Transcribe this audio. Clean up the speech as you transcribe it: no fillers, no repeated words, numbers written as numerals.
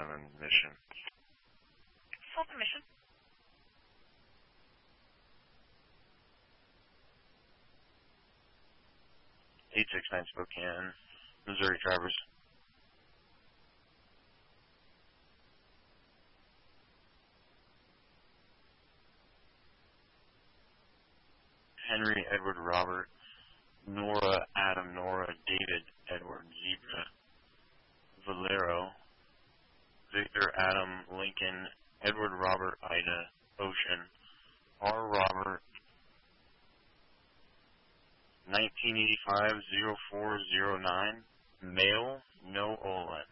mission. Sultan mission. 869 Spokane, Missouri Traverse. Henry Edward Robert, Nora Adam Nora David Edward Zebra, Valero, Victor Adam Lincoln Edward Robert Ida Ocean, R. Robert, 1985-0409, male, no OLED.